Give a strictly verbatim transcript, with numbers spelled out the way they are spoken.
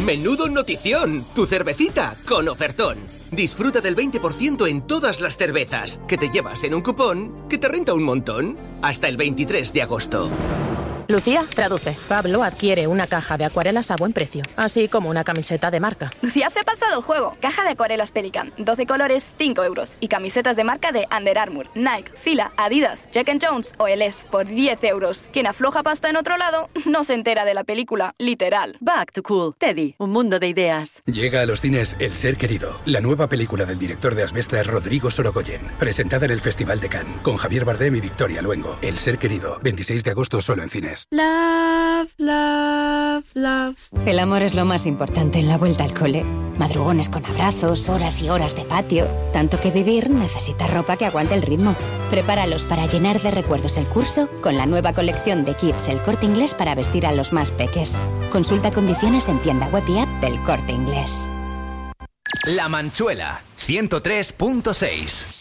¡Menudo notición! Tu cervecita con ofertón. Disfruta del veinte por ciento en todas las cervezas, que te llevas en un cupón que te renta un montón. Hasta el veintitrés de agosto. Lucía, traduce. Pablo adquiere una caja de acuarelas a buen precio, así como una camiseta de marca. Lucía se ha pasado el juego. Caja de acuarelas Pelican, doce colores, cinco euros. Y camisetas de marca de Under Armour, Nike, Fila, Adidas, Jack and Jones o El Es por diez euros. Quien afloja pasta en otro lado no se entera de la película, literal. Back to Cool. Teddy, un mundo de ideas. Llega a los cines El Ser Querido, la nueva película del director de Asbestas Rodrigo Sorogoyen, presentada en el Festival de Cannes, con Javier Bardem y Victoria Luengo. El Ser Querido, veintiséis de agosto solo en cines. Love, love, love. El amor es lo más importante en la vuelta al cole. Madrugones con abrazos, horas y horas de patio. Tanto que vivir necesita ropa que aguante el ritmo. Prepáralos para llenar de recuerdos el curso con la nueva colección de kits El Corte Inglés para vestir a los más peques. Consulta condiciones en tienda web y app del Corte Inglés. La Manchuela, ciento tres punto seis.